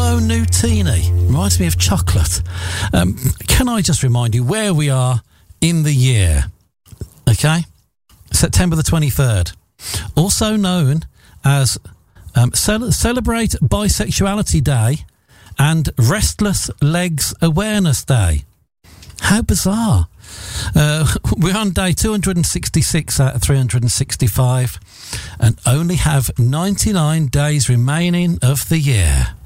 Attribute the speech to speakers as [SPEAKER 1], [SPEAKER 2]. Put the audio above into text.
[SPEAKER 1] Uomo Nutini. Reminds me of chocolate. Can I just remind you where we are in the year? Okay? September the 23rd. Also known as Celebrate Bisexuality Day and Restless Legs Awareness Day. How bizarre. We're on day 266 out of 365 and only have 99 days remaining of the year.